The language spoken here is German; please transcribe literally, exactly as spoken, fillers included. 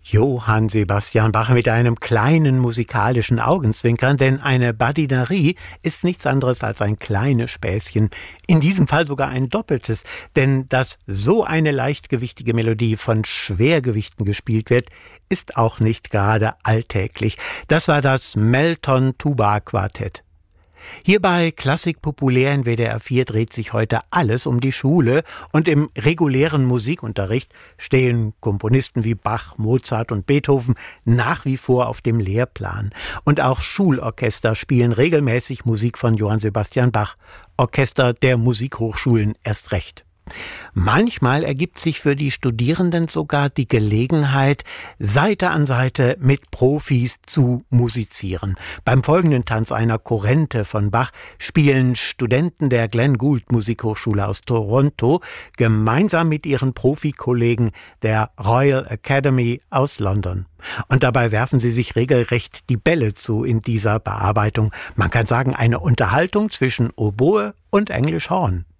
Johann Sebastian Bach mit einem kleinen musikalischen Augenzwinkern, denn eine Badinerie ist nichts anderes als ein kleines Späßchen, in diesem Fall sogar ein doppeltes, denn dass so eine leichtgewichtige Melodie von Schwergewichten gespielt wird, ist auch nicht gerade alltäglich. Das war das Melton Tuba Quartett. Hier bei Klassik populär in W D R vier dreht sich heute alles um die Schule und im regulären Musikunterricht stehen Komponisten wie Bach, Mozart und Beethoven nach wie vor auf dem Lehrplan. Und auch Schulorchester spielen regelmäßig Musik von Johann Sebastian Bach, Orchester der Musikhochschulen erst recht. Manchmal ergibt sich für die Studierenden sogar die Gelegenheit, Seite an Seite mit Profis zu musizieren. Beim folgenden Tanz einer Kurrente von Bach spielen Studenten der Glenn Gould Musikhochschule aus Toronto gemeinsam mit ihren Profikollegen der Royal Academy aus London. Und dabei werfen sie sich regelrecht die Bälle zu in dieser Bearbeitung. Man kann sagen, eine Unterhaltung zwischen Oboe und English Horn.